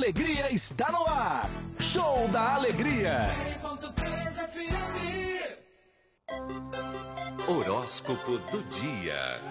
alegria está no ar. Show da Alegria. Horóscopo do dia.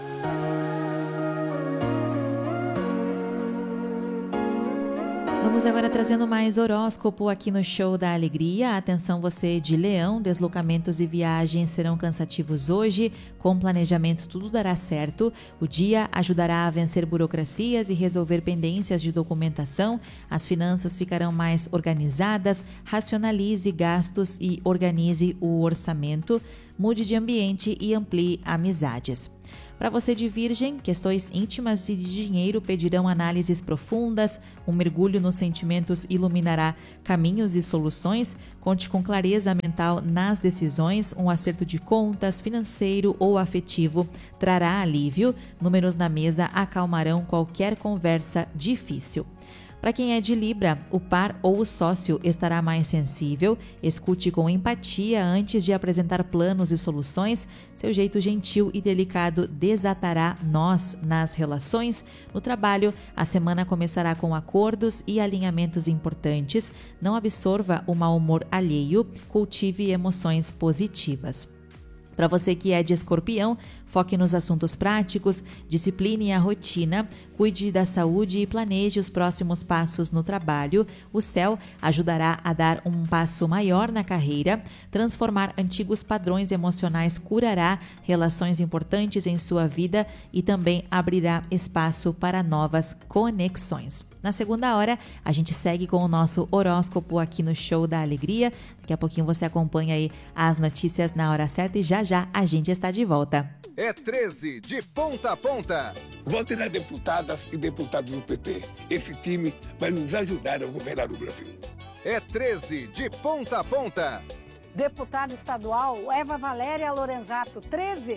Vamos agora trazendo mais horóscopo aqui no Show da Alegria. Atenção você de Leão, deslocamentos e viagens serão cansativos hoje. Com planejamento tudo dará certo. O dia ajudará a vencer burocracias e resolver pendências de documentação. As finanças ficarão mais organizadas. Racionalize gastos e organize o orçamento. Mude de ambiente e amplie amizades. Para você de Virgem, questões íntimas e de dinheiro pedirão análises profundas, um mergulho nos sentimentos iluminará caminhos e soluções, conte com clareza mental nas decisões, um acerto de contas, financeiro ou afetivo trará alívio, números na mesa acalmarão qualquer conversa difícil. Para quem é de Libra, o par ou o sócio estará mais sensível, escute com empatia antes de apresentar planos e soluções, seu jeito gentil e delicado desatará nós nas relações. No trabalho, a semana começará com acordos e alinhamentos importantes, não absorva o mau humor alheio, cultive emoções positivas. Para você que é de Escorpião, foque nos assuntos práticos, discipline a rotina, cuide da saúde e planeje os próximos passos no trabalho. O céu ajudará a dar um passo maior na carreira, transformar antigos padrões emocionais curará relações importantes em sua vida e também abrirá espaço para novas conexões. Na segunda hora, a gente segue com o nosso horóscopo aqui no Show da Alegria. Daqui a pouquinho você acompanha aí as notícias na hora certa e já a gente está de volta. É 13 de ponta a ponta. Vote nas deputadas e deputados do PT. Esse time vai nos ajudar a governar o Brasil. É 13 de ponta a ponta. Deputada estadual Eva Valéria Lorenzato, 13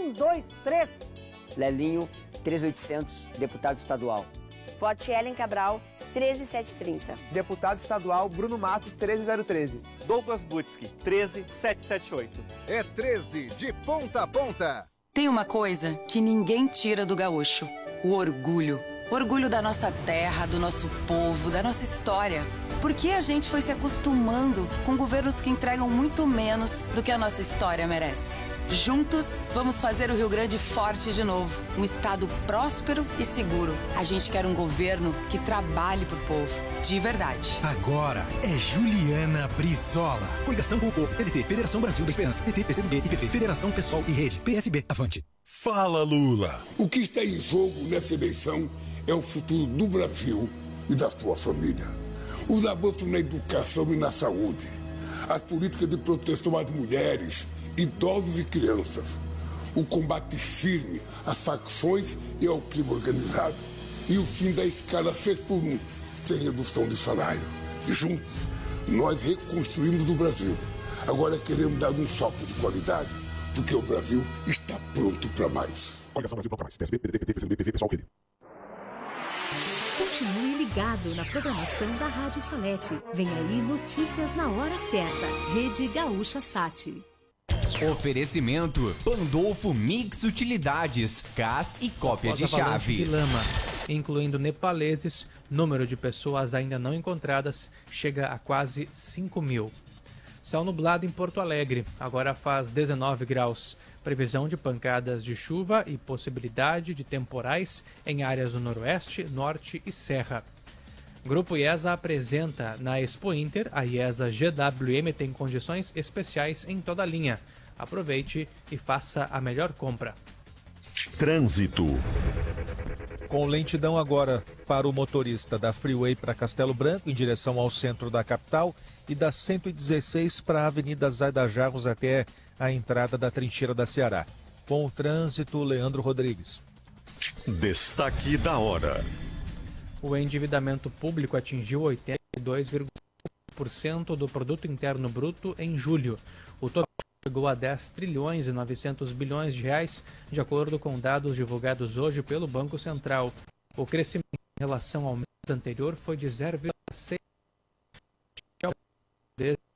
123. Lelinho, 13800, deputado estadual. Vote Ellen Cabral, 13730. Deputado estadual Bruno Matos, 13013. Douglas Butski, 13778. É 13 de ponta a ponta. Tem uma coisa que ninguém tira do gaúcho: o orgulho. Orgulho da nossa terra, do nosso povo, da nossa história. Porque a gente foi se acostumando com governos que entregam muito menos do que a nossa história merece. Juntos, vamos fazer o Rio Grande forte de novo. Um estado próspero e seguro. A gente quer um governo que trabalhe pro povo, de verdade. Agora é Juliana Brizola. Coligação com o Povo, PDT, Federação Brasil da Esperança, PT, PCdoB, IPV, Federação PSOL e Rede, PSB, avante. Fala, Lula. O que está em jogo nessa eleição é o futuro do Brasil e da sua família. Os avanços na educação e na saúde, as políticas de proteção às mulheres, idosos e crianças, o combate firme às facções e ao crime organizado e o fim da escala 6x1, sem redução de salário. Juntos, nós reconstruímos o Brasil. Agora queremos dar um salto de qualidade, porque o Brasil está pronto para mais. Coligação Brasil para mais. PSB, PDT, PT, PCdoB, PV, PSOL, Rede. Continue ligado na programação da Rádio Salete. Vem aí notícias na hora certa. Rede Gaúcha Sat. Oferecimento Pandolfo Mix Utilidades, CAS e cópia de chaves. De lama, incluindo nepaleses, número de pessoas ainda não encontradas chega a quase 5.000. Céu nublado em Porto Alegre, agora faz 19 graus. Previsão de pancadas de chuva e possibilidade de temporais em áreas do Noroeste, Norte e Serra. Grupo IESA apresenta na Expo Inter, a IESA GWM tem condições especiais em toda a linha. Aproveite e faça a melhor compra. Trânsito. Com lentidão agora para o motorista da Freeway para Castelo Branco, em direção ao centro da capital, e da 116 para a Avenida Zaida Jarros até a entrada da Trincheira da Ceará. Com o trânsito, Leandro Rodrigues. Destaque da hora. O endividamento público atingiu 82,5% do Produto Interno Bruto em julho. O total chegou a 10 trilhões e 900 bilhões de reais, de acordo com dados divulgados hoje pelo Banco Central. O crescimento em relação ao mês anterior foi de 0,6%.